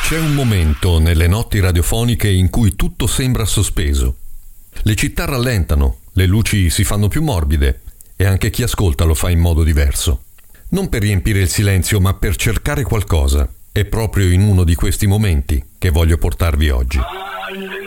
C'è un momento nelle notti radiofoniche in cui tutto sembra sospeso. Le città rallentano, le luci si fanno più morbide e anche chi ascolta lo fa in modo diverso. Non per riempire il silenzio, ma per cercare qualcosa. È proprio in uno di questi momenti che voglio portarvi oggi.